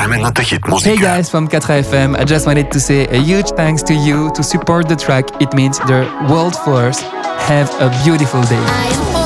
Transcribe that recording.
Временната хит музика. Hey guys from 4FM, I just wanted to say a huge thanks to you to support the track. It means the world force. Have a beautiful day.